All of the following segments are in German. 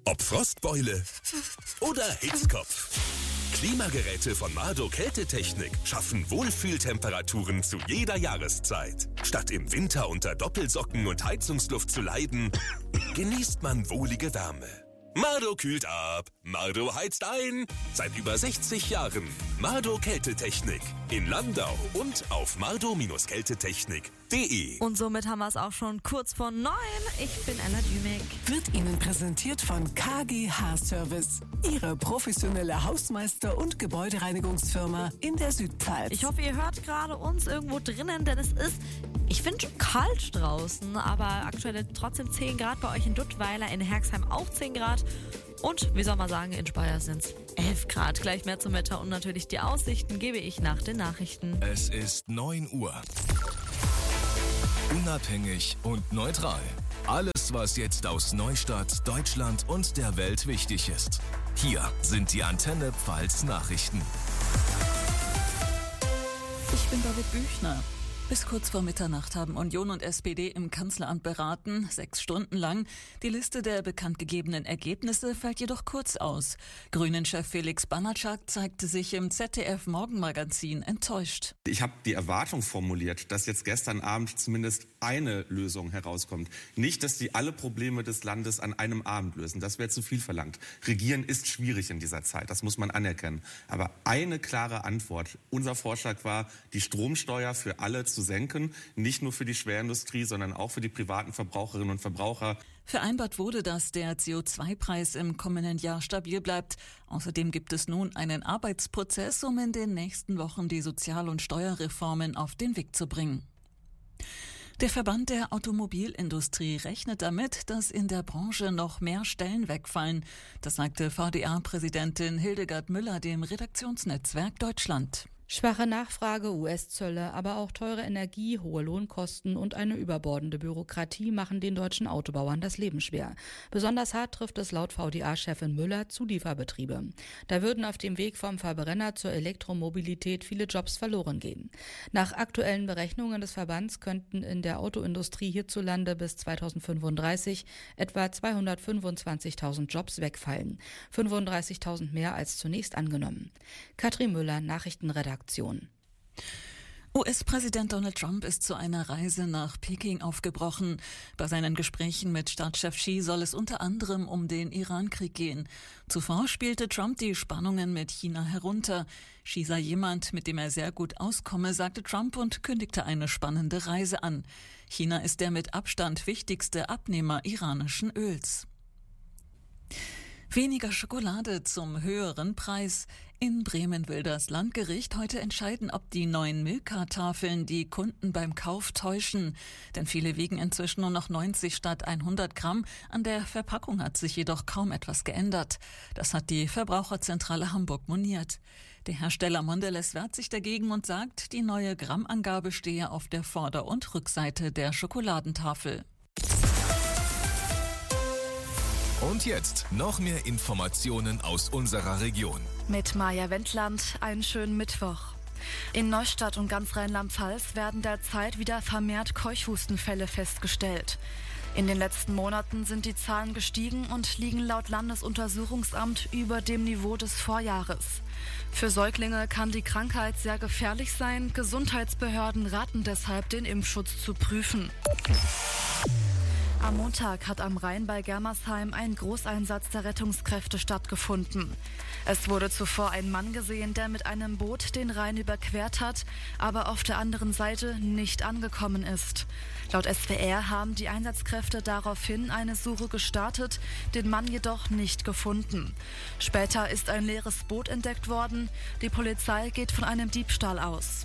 Ob Frostbeule oder Hitzkopf. Klimageräte von Mardo Kältetechnik schaffen Wohlfühltemperaturen zu jeder Jahreszeit. Statt im Winter unter Doppelsocken und Heizungsluft zu leiden, genießt man wohlige Wärme. Mardo kühlt ab, Mardo heizt ein. Seit über 60 Jahren. Mardo Kältetechnik in Landau und auf mardo-kältetechnik.de. Und somit haben wir es auch schon kurz vor 9. Ich bin Ella Dümek. Wird Ihnen präsentiert von KGH Service, Ihre professionelle Hausmeister- und Gebäudereinigungsfirma in der Südpfalz. Ich hoffe, ihr hört gerade uns irgendwo drinnen, denn es ist, ich finde, schon kalt draußen, aber aktuell trotzdem 10 Grad bei euch in Duttweiler, in Herxheim auch 10 Grad. Und, wie soll man sagen, in Speyer sind es 11 Grad. Gleich mehr zum Wetter und natürlich die Aussichten gebe ich nach den Nachrichten. Es ist 9 Uhr. Unabhängig und neutral. Alles, was jetzt aus Neustadt, Deutschland und der Welt wichtig ist. Hier sind die Antenne Pfalz Nachrichten. Ich bin David Büchner. Bis kurz vor Mitternacht haben Union und SPD im Kanzleramt beraten, 6 Stunden lang. Die Liste der bekanntgegebenen Ergebnisse fällt jedoch kurz aus. Grünen-Chef Felix Banatschak zeigte sich im ZDF-Morgenmagazin enttäuscht. Ich habe die Erwartung formuliert, dass jetzt gestern Abend zumindest eine Lösung herauskommt. Nicht, dass die alle Probleme des Landes an einem Abend lösen. Das wäre zu viel verlangt. Regieren ist schwierig in dieser Zeit, das muss man anerkennen. Aber eine klare Antwort. Unser Vorschlag war, die Stromsteuer für alle zu senken, nicht nur für die Schwerindustrie, sondern auch für die privaten Verbraucherinnen und Verbraucher. Vereinbart wurde, dass der CO2-Preis im kommenden Jahr stabil bleibt. Außerdem gibt es nun einen Arbeitsprozess, um in den nächsten Wochen die Sozial- und Steuerreformen auf den Weg zu bringen. Der Verband der Automobilindustrie rechnet damit, dass in der Branche noch mehr Stellen wegfallen. Das sagte VDA-Präsidentin Hildegard Müller dem Redaktionsnetzwerk Deutschland. Schwache Nachfrage, US-Zölle, aber auch teure Energie, hohe Lohnkosten und eine überbordende Bürokratie machen den deutschen Autobauern das Leben schwer. Besonders hart trifft es laut VDA-Chefin Müller Zulieferbetriebe. Da würden auf dem Weg vom Verbrenner zur Elektromobilität viele Jobs verloren gehen. Nach aktuellen Berechnungen des Verbands könnten in der Autoindustrie hierzulande bis 2035 etwa 225.000 Jobs wegfallen. 35.000 mehr als zunächst angenommen. Katrin Müller, Nachrichtenredaktion. US-Präsident Donald Trump ist zu einer Reise nach Peking aufgebrochen. Bei seinen Gesprächen mit Staatschef Xi soll es unter anderem um den Iran-Krieg gehen. Zuvor spielte Trump die Spannungen mit China herunter. Xi sei jemand, mit dem er sehr gut auskomme, sagte Trump und kündigte eine spannende Reise an. China ist der mit Abstand wichtigste Abnehmer iranischen Öls. Weniger Schokolade zum höheren Preis. In Bremen will das Landgericht heute entscheiden, ob die neuen Milka-Tafeln die Kunden beim Kauf täuschen. Denn viele wiegen inzwischen nur noch 90 statt 100 Gramm. An der Verpackung hat sich jedoch kaum etwas geändert. Das hat die Verbraucherzentrale Hamburg moniert. Der Hersteller Mondelez wehrt sich dagegen und sagt, die neue Grammangabe stehe auf der Vorder- und Rückseite der Schokoladentafel. Und jetzt noch mehr Informationen aus unserer Region. Mit Maja Wendland einen schönen Mittwoch. In Neustadt und ganz Rheinland-Pfalz werden derzeit wieder vermehrt Keuchhustenfälle festgestellt. In den letzten Monaten sind die Zahlen gestiegen und liegen laut Landesuntersuchungsamt über dem Niveau des Vorjahres. Für Säuglinge kann die Krankheit sehr gefährlich sein. Gesundheitsbehörden raten deshalb, den Impfschutz zu prüfen. Am Montag hat am Rhein bei Germersheim ein Großeinsatz der Rettungskräfte stattgefunden. Es wurde zuvor ein Mann gesehen, der mit einem Boot den Rhein überquert hat, aber auf der anderen Seite nicht angekommen ist. Laut SWR haben die Einsatzkräfte daraufhin eine Suche gestartet, den Mann jedoch nicht gefunden. Später ist ein leeres Boot entdeckt worden. Die Polizei geht von einem Diebstahl aus.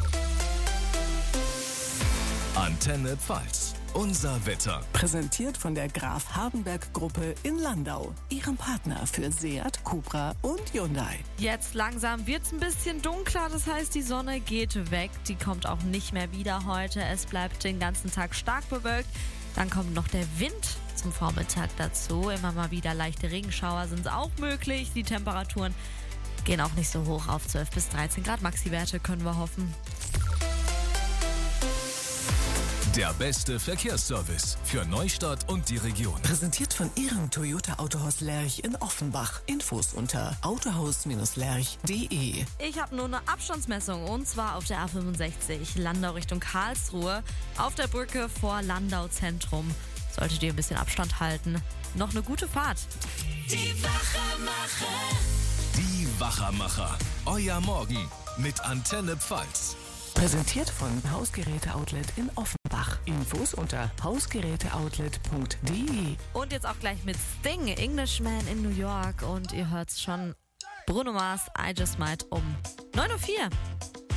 Antenne Pfalz. Unser Wetter. Präsentiert von der Graf Hardenberg Gruppe in Landau. Ihrem Partner für Seat, Cupra und Hyundai. Jetzt langsam wird's ein bisschen dunkler, das heißt, die Sonne geht weg. Die kommt auch nicht mehr wieder heute. Es bleibt den ganzen Tag stark bewölkt. Dann kommt noch der Wind zum Vormittag dazu. Immer mal wieder leichte Regenschauer sind auch möglich. Die Temperaturen gehen auch nicht so hoch auf 12 bis 13 Grad. Maxi-Werte können wir hoffen. Der beste Verkehrsservice für Neustadt und die Region. Präsentiert von Ihrem Toyota Autohaus Lerch in Offenbach. Infos unter autohaus-lerch.de. Ich habe nur eine Abstandsmessung und zwar auf der A65 Landau Richtung Karlsruhe auf der Brücke vor Landau Zentrum. Solltet ihr ein bisschen Abstand halten. Noch eine gute Fahrt. Die Wachermacher. Die Wachermacher. Euer Morgen mit Antenne Pfalz. Präsentiert von Hausgeräte-Outlet in Offenbach. Infos unter hausgeräteoutlet.de. Und jetzt auch gleich mit Sting, Englishman in New York. Und ihr hört's schon, Bruno Mars, I Just Might um 9:04 Uhr.